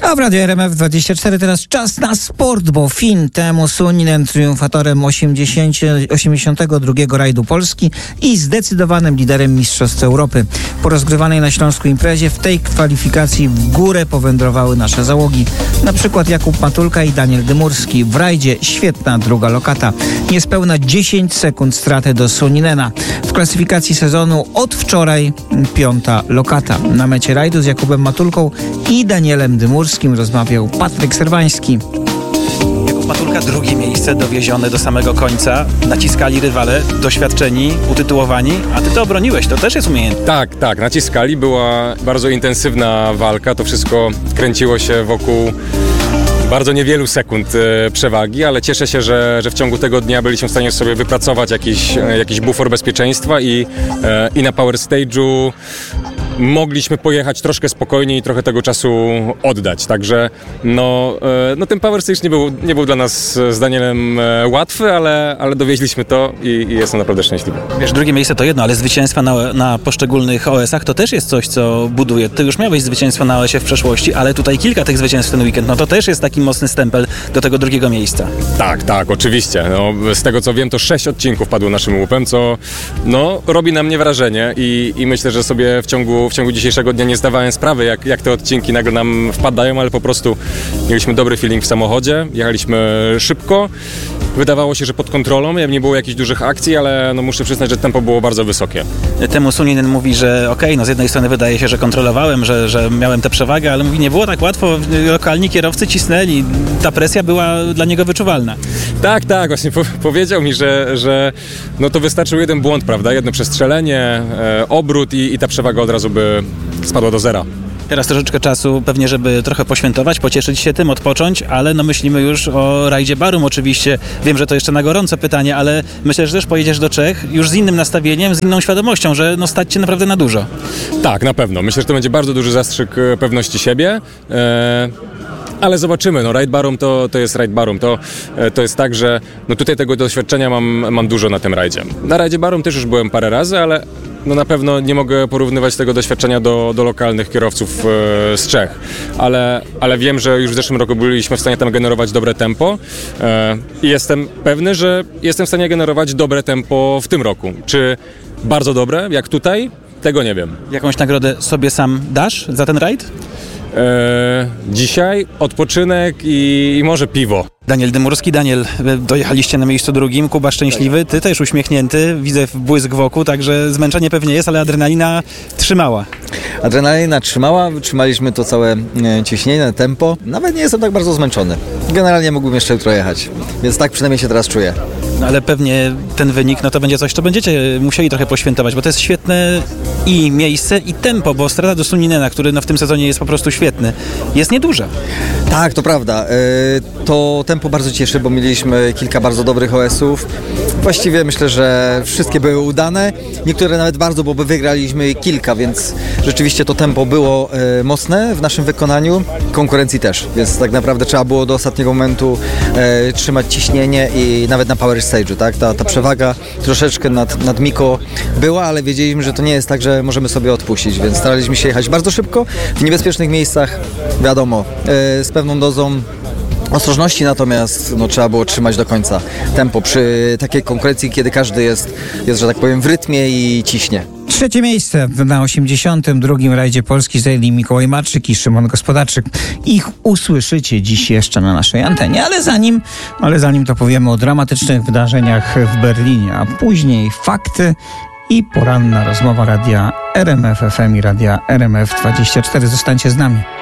A w Radio RMF24 teraz czas na sport, bo Finn Teemu Sunninen triumfatorem 82. rajdu Polski i zdecydowanym liderem Mistrzostw Europy. Po rozgrywanej na Śląsku imprezie w tej kwalifikacji w górę powędrowały nasze załogi. Na przykład Jakub Matulka i Daniel Dymurski. W rajdzie świetna druga lokata. Niespełna 10 sekund straty do Sunninena. W klasyfikacji sezonu od wczoraj 5. lokata. Na mecie rajdu z Jakubem Matulką i Danielem Dymurskim rozmawiał Patryk Serwański. Jakub Matulka, drugie miejsce dowiezione do samego końca. Naciskali rywale, doświadczeni, utytułowani, a ty to obroniłeś, to też jest umiejętne. Tak, naciskali. Była bardzo intensywna walka, to wszystko kręciło się wokół bardzo niewielu sekund przewagi, ale cieszę się, że w ciągu tego dnia byliśmy w stanie sobie wypracować jakiś bufor bezpieczeństwa i na Power Stage'u mogliśmy pojechać troszkę spokojniej i trochę tego czasu oddać. Także ten Power Stage nie był dla nas z Danielem łatwy, ale dowieźliśmy to i jestem naprawdę szczęśliwy. Wiesz, drugie miejsce to jedno, ale zwycięstwa na poszczególnych OS-ach to też jest coś, co buduje. Ty już miałeś zwycięstwa na OS-ie w przeszłości, ale tutaj kilka tych zwycięstw w ten weekend, no to też jest taki mocny stempel do tego drugiego miejsca. Tak, oczywiście. Z tego co wiem, to 6 odcinków padło naszym łupem, co robi na mnie wrażenie i myślę, że sobie w ciągu dzisiejszego dnia nie zdawałem sprawy, jak te odcinki nagle nam wpadają, ale po prostu mieliśmy dobry feeling w samochodzie, jechaliśmy szybko, wydawało się, że pod kontrolą, nie było jakichś dużych akcji, ale muszę przyznać, że tempo było bardzo wysokie. Teemu Sunninen mówi, że z jednej strony wydaje się, że kontrolowałem, że miałem tę przewagę, ale mówi, nie było tak łatwo, lokalni kierowcy cisnęli, ta presja była dla niego wyczuwalna. Tak, właśnie powiedział mi, że to wystarczył jeden błąd, prawda, jedno przestrzelenie, obrót i ta przewaga od razu by spadła do zera. Teraz troszeczkę czasu pewnie, żeby trochę poświętować, pocieszyć się tym, odpocząć, ale myślimy już o rajdzie Barum oczywiście. Wiem, że to jeszcze na gorąco pytanie, ale myślę, że też pojedziesz do Czech już z innym nastawieniem, z inną świadomością, że stać cię naprawdę na dużo. Tak, na pewno. Myślę, że to będzie bardzo duży zastrzyk pewności siebie. Ale zobaczymy, Rajd Barum to jest Rajd Barum. To jest tak, że tutaj tego doświadczenia mam dużo na tym rajdzie. Na rajdzie Barum też już byłem parę razy, ale na pewno nie mogę porównywać tego doświadczenia do lokalnych kierowców z Czech. Ale wiem, że już w zeszłym roku byliśmy w stanie tam generować dobre tempo i jestem pewny, że jestem w stanie generować dobre tempo w tym roku. Czy bardzo dobre, jak tutaj? Tego nie wiem. Jakąś nagrodę sobie sam dasz za ten rajd? Dzisiaj odpoczynek i może piwo. Daniel Dymurski. Daniel, dojechaliście na miejscu drugim, Kuba szczęśliwy, ty też uśmiechnięty, widzę błysk wokół, także zmęczenie pewnie jest, ale adrenalina trzymała. Adrenalina trzymała, wytrzymaliśmy to całe ciśnienie, tempo. Nawet nie jestem tak bardzo zmęczony. Generalnie mógłbym jeszcze jutro jechać, więc tak przynajmniej się teraz czuję. Ale pewnie ten wynik, to będzie coś, co będziecie musieli trochę poświętować, bo to jest świetne i miejsce, i tempo, bo strata do Sunninena, który w tym sezonie jest po prostu świetny, jest nieduża. Tak, to prawda. To tempo bardzo cieszy, bo mieliśmy kilka bardzo dobrych OS-ów. Właściwie myślę, że wszystkie były udane. Niektóre nawet bardzo, bo wygraliśmy kilka, więc rzeczywiście to tempo było mocne w naszym wykonaniu. Konkurencji też, więc tak naprawdę trzeba było do ostatniego momentu trzymać ciśnienie i nawet na Power Stage'u, tak? Ta przewaga troszeczkę nad Miko była, ale wiedzieliśmy, że to nie jest tak, że możemy sobie odpuścić, więc staraliśmy się jechać bardzo szybko, w niebezpiecznych miejscach, wiadomo, z pewną dozą ostrożności, natomiast trzeba było trzymać do końca tempo przy takiej konkurencji, kiedy każdy jest, że tak powiem, w rytmie i ciśnie. Trzecie miejsce na 82. rajdzie Polski zajęli Mikołaj Marczyk i Szymon Gospodarczyk. Ich usłyszycie dziś jeszcze na naszej antenie, ale zanim to powiemy o dramatycznych wydarzeniach w Berlinie, a później fakty i poranna rozmowa radia RMF FM i radia RMF24. Zostańcie z nami.